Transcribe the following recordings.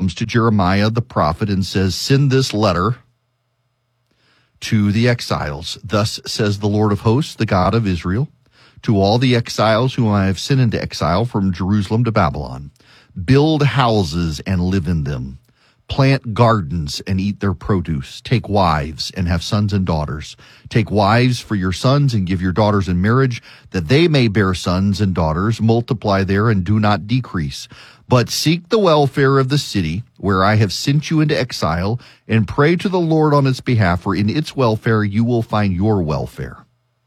comes to Jeremiah the prophet and says, send this letter to the exiles. Thus says the Lord of hosts, the God of Israel, to all the exiles whom I have sent into exile from Jerusalem to Babylon. Build houses and live in them. Plant gardens and eat their produce. Take wives and have sons and daughters. Take wives for your sons and give your daughters in marriage, that they may bear sons and daughters. Multiply there and do not decrease. But seek the welfare of the city where I have sent you into exile, and pray to the Lord on its behalf, for in its welfare you will find your welfare.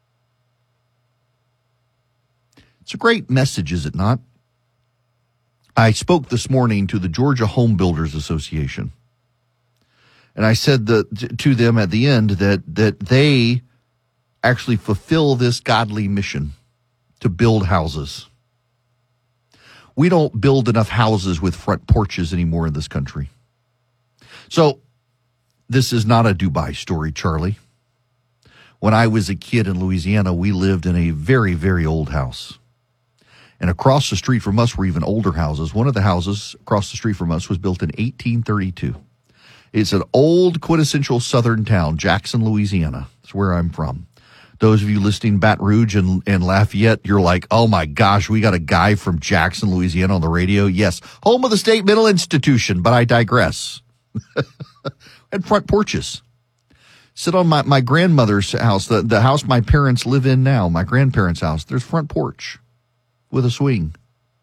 It's a great message, is it not? I spoke this morning to the Georgia Home Builders Association, and I said to them at the end that they actually fulfill this godly mission to build houses. We don't build enough houses with front porches anymore in this country. So this is not a Dubai story, Charlie. When I was a kid in Louisiana, we lived in a very, very old house. And across the street from us were even older houses. One of the houses across the street from us was built in 1832. It's an old quintessential southern town, Jackson, Louisiana. That's where I'm from. Those of you listening in Baton Rouge and Lafayette, you're like, oh my gosh, we got a guy from Jackson, Louisiana on the radio. Yes, home of the State Mental Institution, but I digress. And front porches. Sit on my grandmother's house, the house my parents live in now, my grandparents' house. There's front porch with a swing.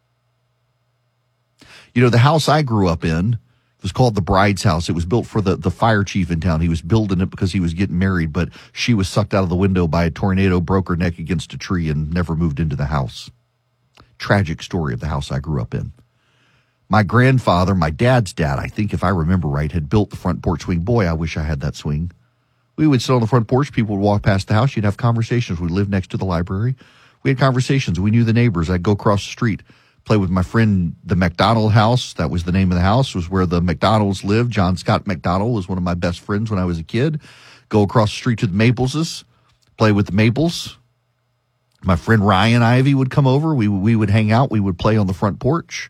You know, the house I grew up in was called the Bride's House. It was built for the fire chief in town. He was building it because he was getting married, but she was sucked out of the window by a tornado, broke her neck against a tree, and never moved into the house. Tragic story of the house I grew up in. My grandfather, my dad's dad, I think if I remember right, had built the front porch swing. Boy, I wish I had that swing. We would sit on the front porch. People would walk past the house. You'd have conversations. We lived next to the library. We had conversations. We knew the neighbors. I'd go across the street, play with my friend, the McDonald house. That was the name of the house, was where the McDonalds lived. John Scott McDonald was one of my best friends when I was a kid. Go across the street to the Mapleses, play with the Maples. My friend Ryan Ivy would come over. We would hang out. We would play on the front porch.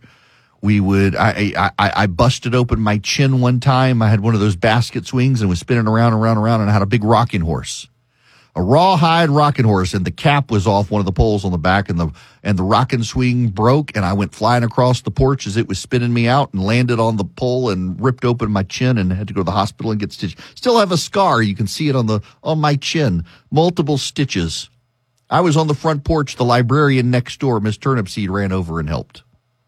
I busted open my chin one time. I had one of those basket swings and was spinning around and around and around, and I had a big rocking horse. A rawhide rocking horse, and the cap was off one of the poles on the back, and the rocking swing broke, and I went flying across the porch as it was spinning me out and landed on the pole and ripped open my chin and had to go to the hospital and get stitched. Still have a scar. You can see it on my chin. Multiple stitches. I was on the front porch. The librarian next door, Miss Turnipseed, ran over and helped.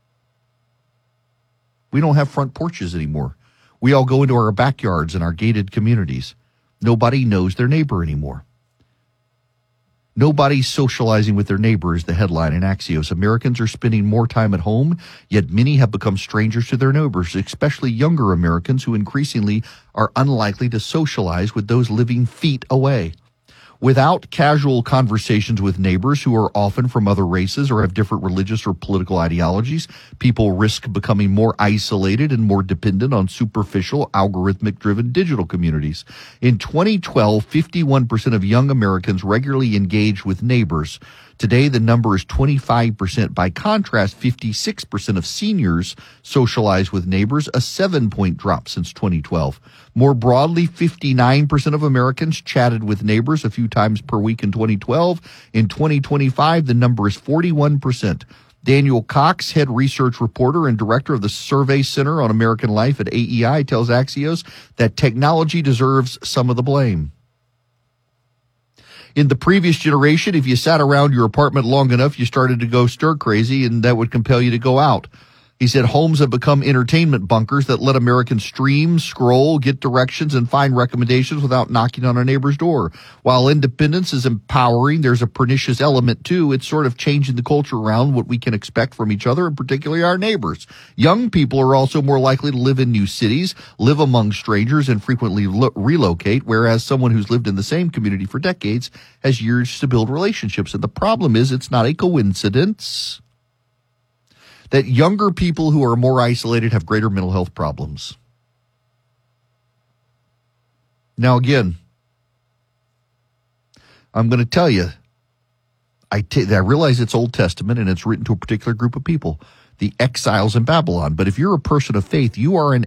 We don't have front porches anymore. We all go into our backyards and our gated communities. Nobody knows their neighbor anymore. Nobody's socializing with their neighbor is the headline in Axios. Americans are spending more time at home, yet many have become strangers to their neighbors, especially younger Americans who increasingly are unlikely to socialize with those living feet away. Without casual conversations with neighbors who are often from other races or have different religious or political ideologies, people risk becoming more isolated and more dependent on superficial, algorithmic-driven digital communities. In 2012, 51% of young Americans regularly engaged with neighbors. Today, the number is 25%. By contrast, 56% of seniors socialize with neighbors, a 7-point drop since 2012. More broadly, 59% of Americans chatted with neighbors a few times per week in 2012. In 2025, the number is 41%. Daniel Cox, head research reporter and director of the Survey Center on American Life at AEI, tells Axios that technology deserves some of the blame. In the previous generation, if you sat around your apartment long enough, you started to go stir crazy, and that would compel you to go out. He said homes have become entertainment bunkers that let Americans stream, scroll, get directions, and find recommendations without knocking on a neighbor's door. While independence is empowering, there's a pernicious element too. It's sort of changing the culture around what we can expect from each other, and particularly our neighbors. Young people are also more likely to live in new cities, live among strangers, and frequently relocate, whereas someone who's lived in the same community for decades has years to build relationships. And the problem is, it's not a coincidence that younger people who are more isolated have greater mental health problems. Now, again, I'm going to tell you, I realize it's Old Testament and it's written to a particular group of people, the exiles in Babylon. But if you're a person of faith, you are an